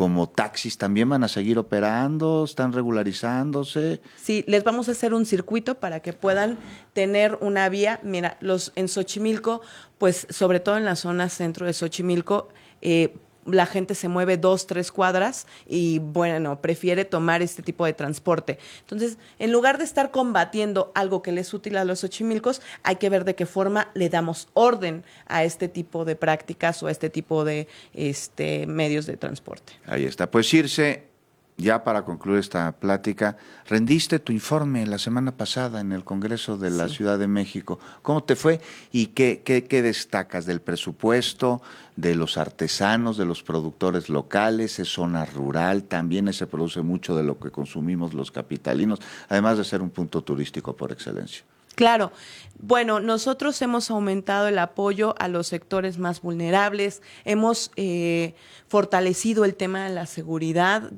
como taxis también van a seguir operando, están regularizándose. Sí, les vamos a hacer un circuito para que puedan tener una vía. Mira, en Xochimilco, pues sobre todo en la zona centro de Xochimilco, la gente se mueve 2, 3 cuadras y bueno, prefiere tomar este tipo de transporte. Entonces, en lugar de estar combatiendo algo que les es útil a los xochimilcos, hay que ver de qué forma le damos orden a este tipo de prácticas o a este tipo de medios de transporte. Ahí está. Pues Circe, ya para concluir esta plática, rendiste tu informe la semana pasada en el Congreso de la Ciudad de México. ¿Cómo te fue y qué destacas del presupuesto, de los artesanos, de los productores locales? Es zona rural, también se produce mucho de lo que consumimos los capitalinos, además de ser un punto turístico por excelencia. Claro. Bueno, nosotros hemos aumentado el apoyo a los sectores más vulnerables, hemos fortalecido el tema de la seguridad,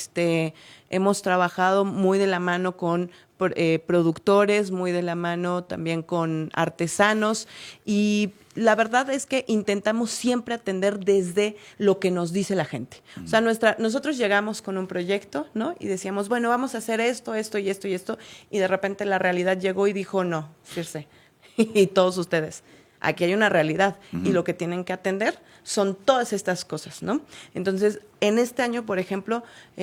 hemos trabajado muy de la mano con productores, muy de la mano también con artesanos, y la verdad es que intentamos siempre atender desde lo que nos dice la gente. O sea, nosotros llegamos con un proyecto, ¿no? Y decíamos, bueno, vamos a hacer esto, esto y esto y esto, y de repente la realidad llegó y dijo, no, Circe, y todos ustedes, aquí hay una realidad, y lo que tienen que atender son todas estas cosas, ¿no? Entonces, en este año, por ejemplo,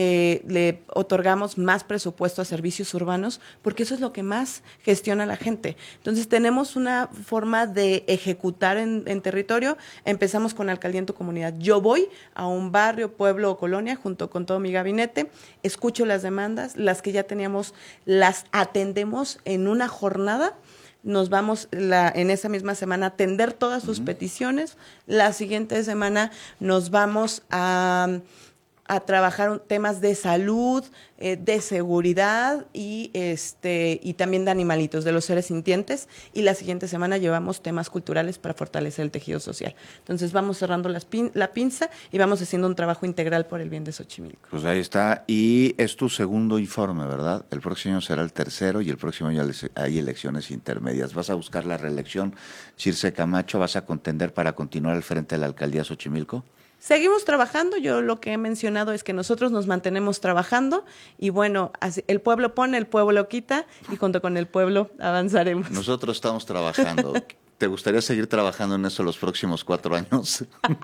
le otorgamos más presupuesto a servicios urbanos, porque eso es lo que más gestiona la gente. Entonces, tenemos una forma de ejecutar en territorio. Empezamos con alcaldía en tu comunidad. Yo voy a un barrio, pueblo o colonia, junto con todo mi gabinete, escucho las demandas, las que ya teníamos, las atendemos en una jornada. Nos vamos en esa misma semana a atender todas sus peticiones. La siguiente semana nos vamos a trabajar temas de salud, de seguridad y también de animalitos, de los seres sintientes. Y la siguiente semana llevamos temas culturales para fortalecer el tejido social. Entonces vamos cerrando la pinza y vamos haciendo un trabajo integral por el bien de Xochimilco. Pues ahí está, y es tu segundo informe, ¿verdad? El próximo año será el tercero y el próximo año hay elecciones intermedias. ¿Vas a buscar la reelección, Circe Camacho? ¿Vas a contender para continuar al frente de la alcaldía de Xochimilco? Seguimos trabajando. Yo lo que he mencionado es que nosotros nos mantenemos trabajando y bueno, el pueblo pone, el pueblo quita y junto con el pueblo avanzaremos. Nosotros estamos trabajando. ¿Te gustaría seguir trabajando en eso los próximos 4 años?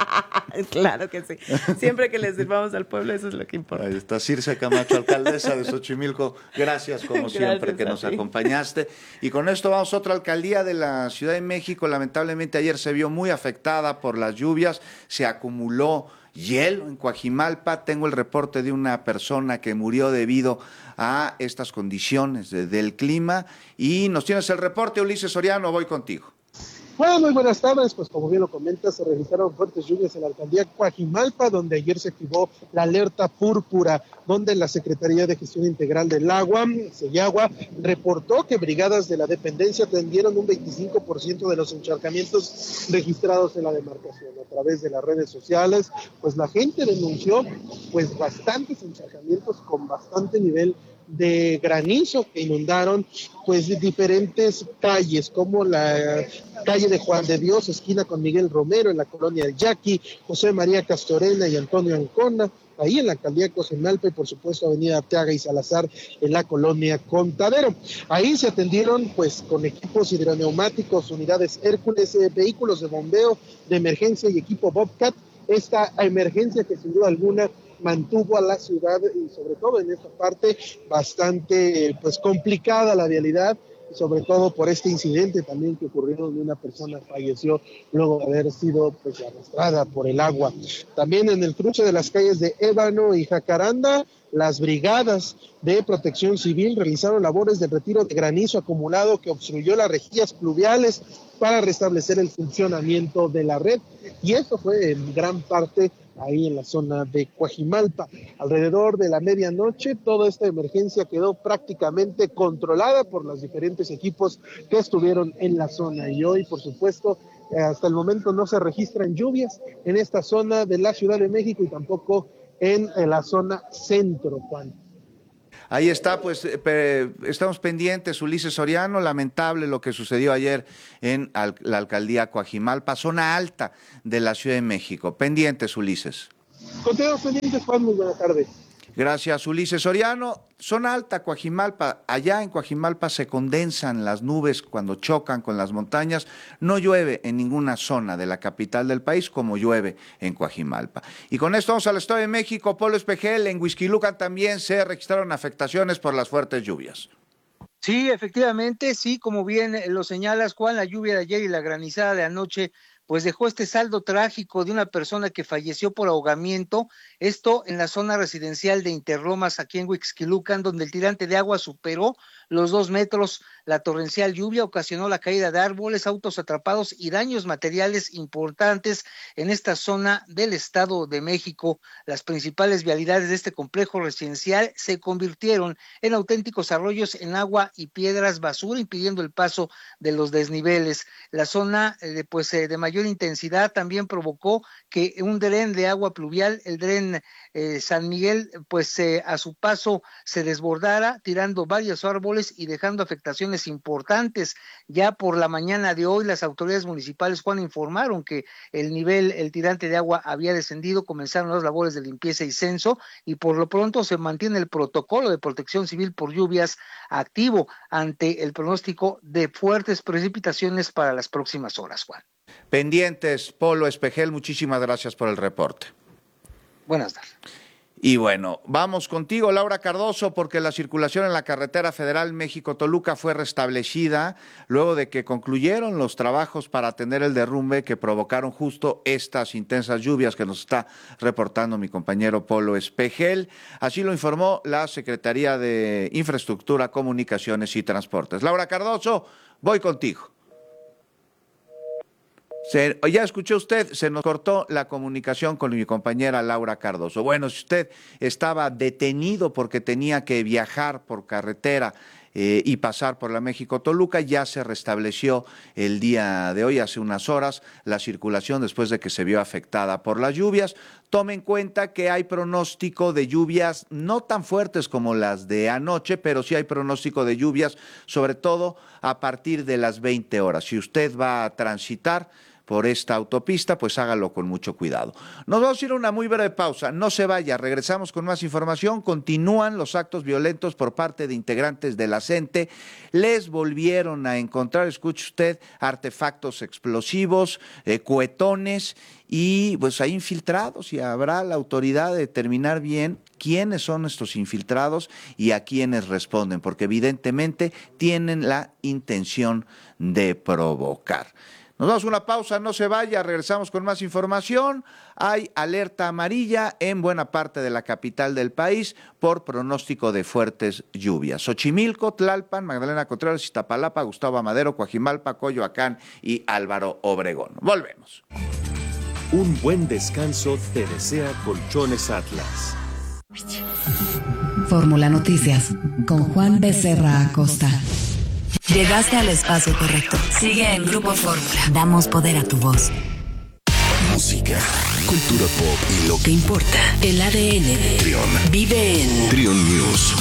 Claro que sí. Siempre que le sirvamos al pueblo, eso es lo que importa. Ahí está Circe Camacho, alcaldesa de Xochimilco. Gracias, como siempre, que nos acompañaste. Y con esto vamos a otra alcaldía de la Ciudad de México. Lamentablemente ayer se vio muy afectada por las lluvias. Se acumuló hielo en Coajimalpa. Tengo el reporte de una persona que murió debido a estas condiciones del clima. Y nos tienes el reporte, Ulises Soriano, voy contigo. Bueno, muy buenas tardes. Pues como bien lo comentas, se registraron fuertes lluvias en la alcaldía Coajimalpa, donde ayer se activó la alerta púrpura, donde la Secretaría de Gestión Integral del Agua, Sellagua, reportó que brigadas de la dependencia atendieron un 25% de los encharcamientos registrados en la demarcación. A través de las redes sociales, pues la gente denunció pues bastantes encharcamientos con bastante nivel de granizo que inundaron pues diferentes calles, como la calle de Juan de Dios, esquina con Miguel Romero, en la colonia El Yaqui, José María Castorena y Antonio Ancona, ahí en la alcaldía de Coajimalpa, y por supuesto avenida Arteaga y Salazar en la colonia Contadero. Ahí se atendieron pues con equipos hidroneumáticos, unidades Hércules, vehículos de bombeo de emergencia y equipo Bobcat. Esta emergencia que sin duda alguna mantuvo a la ciudad, y sobre todo en esta parte, bastante pues complicada la vialidad, y sobre todo por este incidente también que ocurrió, donde una persona falleció luego de haber sido pues arrastrada por el agua. También en el cruce de las calles de Ébano y Jacaranda, las brigadas de protección civil realizaron labores de retiro de granizo acumulado que obstruyó las rejillas pluviales para restablecer el funcionamiento de la red, y eso fue en gran parte ahí en la zona de Coajimalpa. Alrededor de la medianoche, toda esta emergencia quedó prácticamente controlada por los diferentes equipos que estuvieron en la zona, y hoy, por supuesto, hasta el momento no se registran lluvias en esta zona de la Ciudad de México y tampoco en la zona centro, Juan. Ahí está, pues estamos pendientes, Ulises Soriano. Lamentable lo que sucedió ayer en la alcaldía Coajimalpa, zona alta de la Ciudad de México. Pendientes, Ulises. Continuamos pendientes, Juan, muy buena tarde. Gracias, Ulises Soriano. Zona alta, Coajimalpa. Allá en Coajimalpa se condensan las nubes cuando chocan con las montañas. No llueve en ninguna zona de la capital del país como llueve en Coajimalpa. Y con esto vamos al Estado de México. Polo Espejel, en Huixquilucan también se registraron afectaciones por las fuertes lluvias. Sí, efectivamente, sí, como bien lo señalas, Juan, la lluvia de ayer y la granizada de anoche pues dejó este saldo trágico de una persona que falleció por ahogamiento, esto en la zona residencial de Interlomas, aquí en Huixquilucan, donde el tirante de agua superó los 2 metros. La torrencial lluvia ocasionó la caída de árboles, autos atrapados y daños materiales importantes en esta zona del Estado de México. Las principales vialidades de este complejo residencial se convirtieron en auténticos arroyos en agua y piedras basura, impidiendo el paso de los desniveles. La zona de mayor intensidad también provocó que un dren de agua pluvial, el dren San Miguel, a su paso se desbordara, tirando varios árboles y dejando afectaciones importantes. Ya por la mañana de hoy, las autoridades municipales, Juan, informaron que el tirante de agua había descendido, comenzaron las labores de limpieza y censo, y por lo pronto se mantiene el protocolo de protección civil por lluvias activo ante el pronóstico de fuertes precipitaciones para las próximas horas, Juan. Pendientes, Polo Espejel, muchísimas gracias por el reporte. Buenas tardes. Y bueno, vamos contigo, Laura Cardoso, porque la circulación en la carretera federal México-Toluca fue restablecida luego de que concluyeron los trabajos para atender el derrumbe que provocaron justo estas intensas lluvias que nos está reportando mi compañero Polo Espejel. Así lo informó la Secretaría de Infraestructura, Comunicaciones y Transportes. Laura Cardoso, voy contigo. Ya escuchó usted, se nos cortó la comunicación con mi compañera Laura Cardoso. Bueno, si usted estaba detenido porque tenía que viajar por carretera y pasar por la México-Toluca, ya se restableció el día de hoy, hace unas horas, la circulación después de que se vio afectada por las lluvias. Tome en cuenta que hay pronóstico de lluvias no tan fuertes como las de anoche, pero sí hay pronóstico de lluvias, sobre todo a partir de las 20 horas. Si usted va a transitar por esta autopista, pues hágalo con mucho cuidado. Nos vamos a ir a una muy breve pausa, no se vaya, regresamos con más información. Continúan los actos violentos por parte de integrantes de la CENTE, les volvieron a encontrar, escuche usted, artefactos explosivos, cohetones, y pues hay infiltrados, y habrá la autoridad de determinar bien quiénes son estos infiltrados y a quiénes responden, porque evidentemente tienen la intención de provocar. Nos damos una pausa, no se vaya, regresamos con más información. Hay alerta amarilla en buena parte de la capital del país por pronóstico de fuertes lluvias. Xochimilco, Tlalpan, Magdalena Contreras, Iztapalapa, Gustavo Amadero, Coajimalpa, Coyoacán y Álvaro Obregón. Volvemos. Un buen descanso te desea Colchones Atlas. Fórmula Noticias con Juan Becerra Acosta. Llegaste al espacio correcto. Sigue en Grupo Fórmula. Damos poder a tu voz. Música, cultura pop y lo que importa. El ADN de Trión. Vive en Trión News.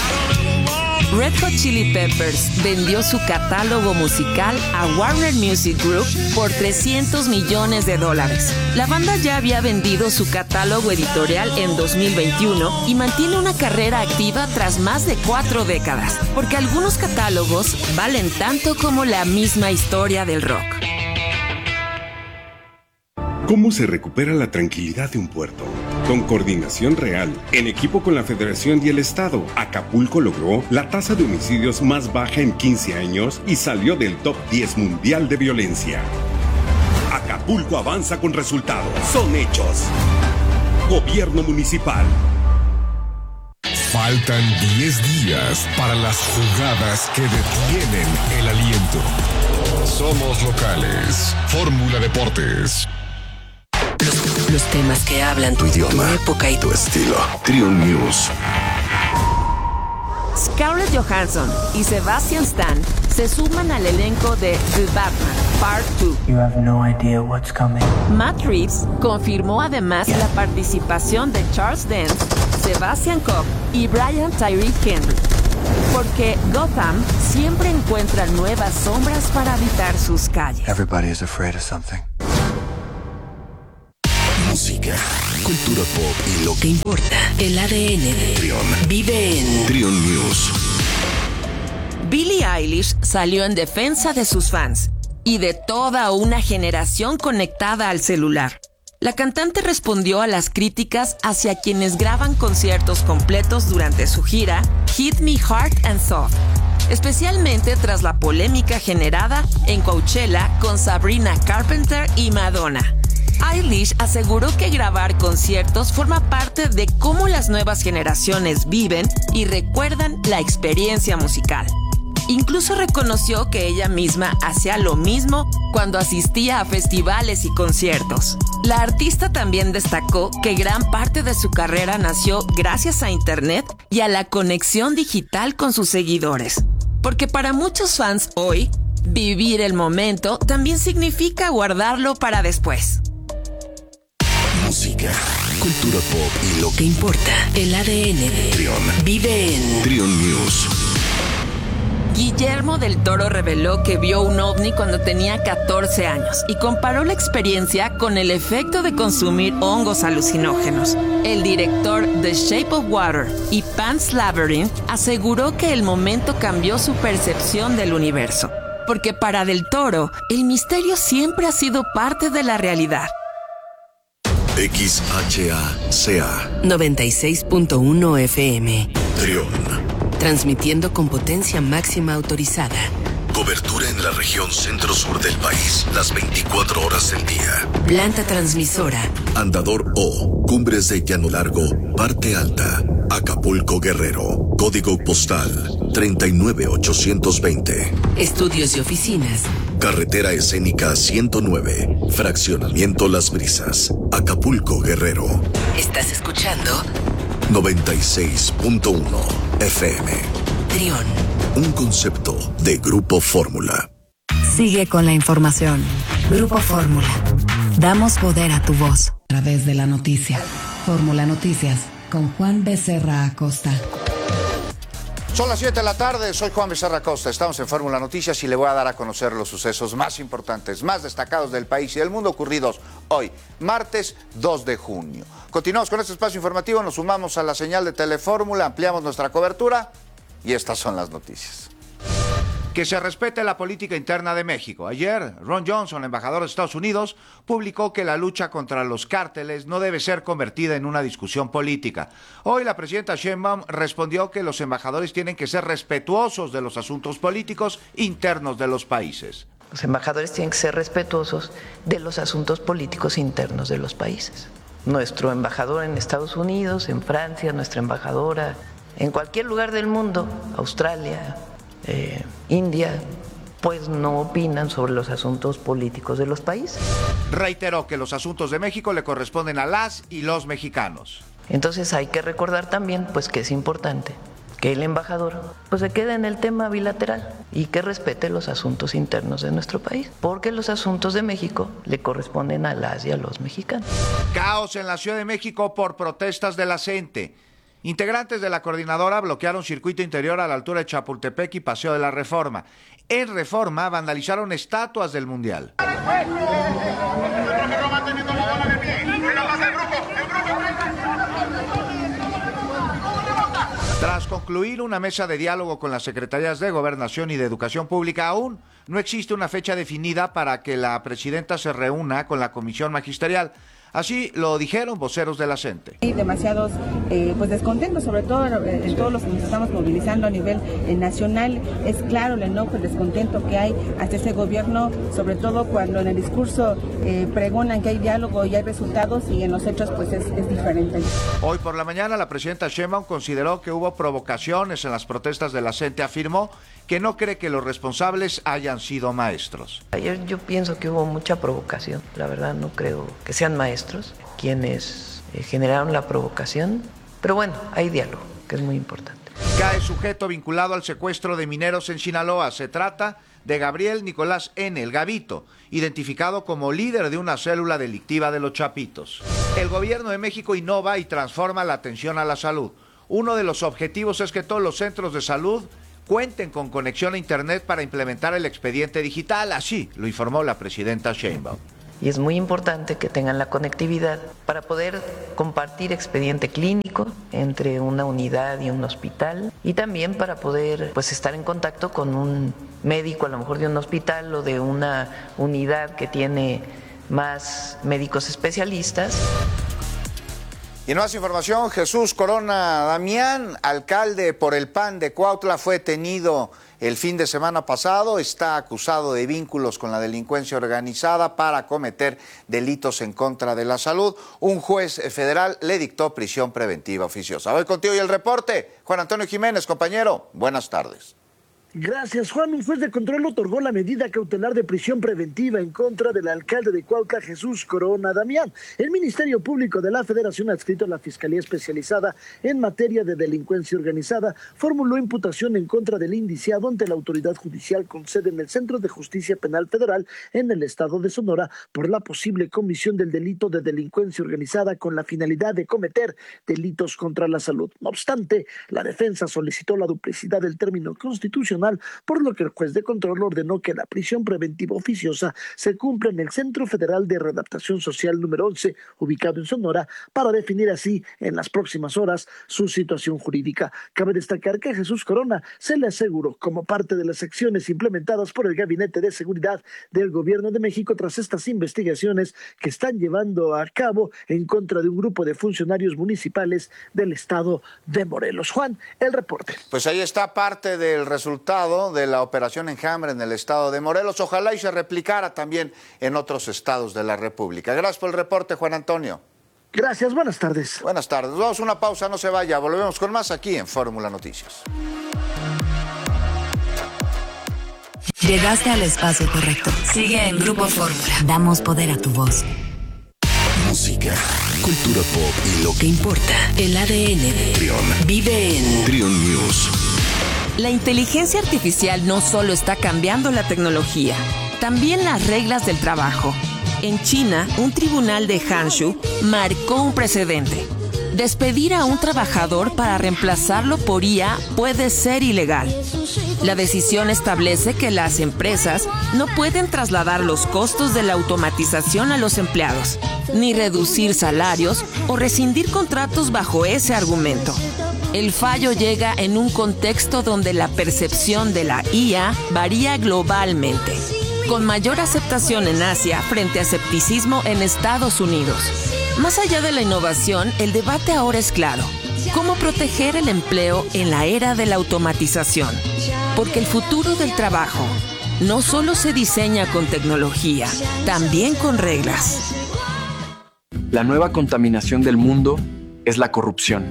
Red Hot Chili Peppers vendió su catálogo musical a Warner Music Group por $300 millones. La banda ya había vendido su catálogo editorial en 2021 y mantiene una carrera activa tras más de 4 décadas, porque algunos catálogos valen tanto como la misma historia del rock. ¿Cómo se recupera la tranquilidad de un puerto? Con coordinación real, en equipo con la Federación y el Estado, Acapulco logró la tasa de homicidios más baja en 15 años y salió del top 10 mundial de violencia. Acapulco avanza con resultados. Son hechos. Gobierno Municipal. Faltan 10 días para las jugadas que detienen el aliento. Somos locales. Fórmula Deportes. los temas que hablan tu idioma, tu época y tu estilo. Trión News. Scarlett Johansson y Sebastian Stan se suman al elenco de The Batman Part 2. You have no idea what's coming. Matt Reeves confirmó además la participación de Charles Dance, Sebastian Cobb y Brian Tyree Henry, porque Gotham siempre encuentra nuevas sombras para habitar sus calles. Everybody is afraid of something. Música, cultura pop y lo que importa. El ADN de Trión. Vive en Trión News. Billie Eilish salió en defensa de sus fans y de toda una generación conectada al celular. La cantante respondió a las críticas hacia quienes graban conciertos completos durante su gira Hit Me Hard and Soft, especialmente tras la polémica generada en Coachella con Sabrina Carpenter y Madonna. Eilish aseguró que grabar conciertos forma parte de cómo las nuevas generaciones viven y recuerdan la experiencia musical. Incluso reconoció que ella misma hacía lo mismo cuando asistía a festivales y conciertos. La artista también destacó que gran parte de su carrera nació gracias a Internet y a la conexión digital con sus seguidores. Porque para muchos fans hoy, vivir el momento también significa guardarlo para después. Música, cultura pop y lo que importa. El ADN de Trión. Vive en Trión News. Guillermo del Toro reveló que vio un ovni cuando tenía 14 años y comparó la experiencia con el efecto de consumir hongos alucinógenos. El director de Shape of Water y Pan's Labyrinth aseguró que el momento cambió su percepción del universo, porque para Del Toro, el misterio siempre ha sido parte de la realidad. XHACA 96.1 FM. Trión. Transmitiendo con potencia máxima autorizada. Cobertura en la región centro-sur del país, las 24 horas del día. Planta transmisora. Andador O, Cumbres de Llano Largo, Parte Alta, Acapulco, Guerrero. Código postal 39820. Estudios y oficinas. Carretera Escénica 109, Fraccionamiento Las Brisas, Acapulco, Guerrero. Estás escuchando 96.1 FM. Trión. Un concepto de Grupo Fórmula. Sigue con la información. Grupo Fórmula. Damos poder a tu voz. A través de la noticia. Fórmula Noticias con Juan Becerra Acosta. Son las 7 de la tarde, soy Juan Becerra Acosta, estamos en Fórmula Noticias y le voy a dar a conocer los sucesos más importantes, más destacados del país y del mundo ocurridos hoy, martes 2 de junio. Continuamos con este espacio informativo, nos sumamos a la señal de Telefórmula, ampliamos nuestra cobertura y estas son las noticias. Que se respete la política interna de México. Ayer, Ron Johnson, embajador de Estados Unidos, publicó que la lucha contra los cárteles no debe ser convertida en una discusión política. Hoy la presidenta Sheinbaum respondió que los embajadores tienen que ser respetuosos de los asuntos políticos internos de los países. Los embajadores tienen que ser respetuosos de los asuntos políticos internos de los países. Nuestro embajador en Estados Unidos, en Francia, nuestra embajadora, en cualquier lugar del mundo, Australia, India, pues no opinan sobre los asuntos políticos de los países. Reiteró que los asuntos de México le corresponden a las y los mexicanos. Entonces hay que recordar también pues que es importante que el embajador pues se quede en el tema bilateral y que respete los asuntos internos de nuestro país, porque los asuntos de México le corresponden a las y a los mexicanos. Caos en la Ciudad de México por protestas de la gente. Integrantes de la coordinadora bloquearon circuito interior a la altura de Chapultepec y Paseo de la Reforma. En Reforma vandalizaron estatuas del Mundial. Tras concluir una mesa de diálogo con las secretarías de Gobernación y de Educación Pública, aún no existe una fecha definida para que la presidenta se reúna con la comisión magisterial. Así lo dijeron voceros de la CENTE. Hay demasiados descontentos, sobre todo en todos los que nos estamos movilizando a nivel nacional. Es claro el enojo, el descontento que hay hacia ese gobierno, sobre todo cuando en el discurso pregonan que hay diálogo y hay resultados y en los hechos pues es diferente. Hoy por la mañana la presidenta Sheinbaum consideró que hubo provocaciones en las protestas de la CENTE. Afirmó que no cree que los responsables hayan sido maestros. Ayer yo pienso que hubo mucha provocación, la verdad no creo que sean maestros quienes generaron la provocación, pero bueno, hay diálogo, que es muy importante. Cae sujeto vinculado al secuestro de mineros en Sinaloa. Se trata de Gabriel Nicolás N., el Gabito, identificado como líder de una célula delictiva de los Chapitos. El gobierno de México innova y transforma la atención a la salud. Uno de los objetivos es que todos los centros de salud cuenten con conexión a Internet para implementar el expediente digital. Así lo informó la presidenta Sheinbaum. y es muy importante que tengan la conectividad para poder compartir expediente clínico entre una unidad y un hospital, y también para poder estar en contacto con un médico, a lo mejor de un hospital o de una unidad que tiene más médicos especialistas. Y en más información, Jesús Corona Damián, alcalde por el PAN de Cuautla, fue detenido el fin de semana pasado. Está acusado de vínculos con la delincuencia organizada para cometer delitos en contra de la salud. Un juez federal le dictó prisión preventiva oficiosa. Voy contigo y el reporte. Juan Antonio Jiménez, compañero, buenas tardes. Gracias, Juan. Un juez de control otorgó la medida cautelar de prisión preventiva en contra del alcalde de Cuautla, Jesús Corona Damián. El Ministerio Público de la Federación, adscrito a la Fiscalía Especializada en materia de delincuencia organizada, formuló imputación en contra del indiciado ante la autoridad judicial con sede en el Centro de Justicia Penal Federal en el estado de Sonora por la posible comisión del delito de delincuencia organizada con la finalidad de cometer delitos contra la salud. No obstante, la defensa solicitó la duplicidad del término constitucional, por lo que el juez de control ordenó que la prisión preventiva oficiosa se cumpla en el Centro Federal de Readaptación Social número 11, ubicado en Sonora, para definir así en las próximas horas su situación jurídica. Cabe destacar que a Jesús Corona se le aseguró como parte de las acciones implementadas por el Gabinete de Seguridad del Gobierno de México tras estas investigaciones que están llevando a cabo en contra de un grupo de funcionarios municipales del estado de Morelos. Juan, el reporte. Pues ahí está parte del resultado de la operación Enjambre en el estado de Morelos. Ojalá y se replicara también en otros estados de la República. Gracias por el reporte, Juan Antonio. Gracias, buenas tardes. Buenas tardes. Vamos a una pausa, no se vaya. Volvemos con más aquí en Fórmula Noticias. Llegaste al espacio correcto. Sigue en Grupo Fórmula. Damos poder a tu voz. Música, cultura pop y lo que importa. El ADN de Trion. Vive en Trion News. La inteligencia artificial no solo está cambiando la tecnología, también las reglas del trabajo. En China, un tribunal de Hangzhou marcó un precedente. Despedir a un trabajador para reemplazarlo por IA puede ser ilegal. La decisión establece que las empresas no pueden trasladar los costos de la automatización a los empleados, ni reducir salarios o rescindir contratos bajo ese argumento. El fallo llega en un contexto donde la percepción de la IA varía globalmente, con mayor aceptación en Asia frente a escepticismo en Estados Unidos. Más allá de la innovación, el debate ahora es claro. ¿Cómo proteger el empleo en la era de la automatización? Porque el futuro del trabajo no solo se diseña con tecnología, también con reglas. La nueva contaminación del mundo es la corrupción.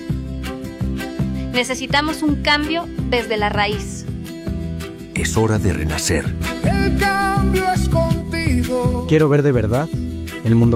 Necesitamos un cambio desde la raíz. Es hora de renacer. El cambio es contigo. Quiero ver de verdad el mundo